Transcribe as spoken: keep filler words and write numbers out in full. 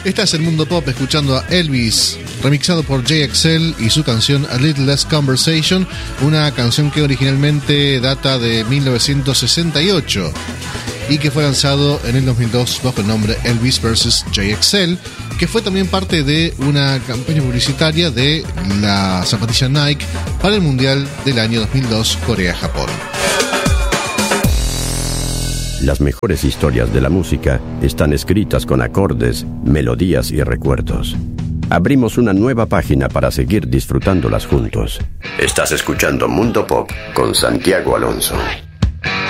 Esta es el Mundo Pop, escuchando a Elvis, remixado por Jay Excel y su canción A Little Less Conversation, una canción que originalmente data de mil novecientos sesenta y ocho y que fue lanzado en el dos mil dos bajo el nombre Elvis versus. Jay Excel, que fue también parte de una campaña publicitaria de la zapatilla Nike para el Mundial del año dos mil dos, Corea-Japón. Las mejores historias de la música están escritas con acordes, melodías y recuerdos. Abrimos una nueva página para seguir disfrutándolas juntos. Estás escuchando Mundo Pop con Santiago Alonso.